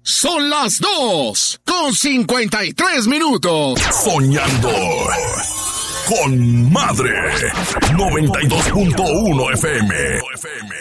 Son las 2:53. Soñando con Madre. 92.1 FM.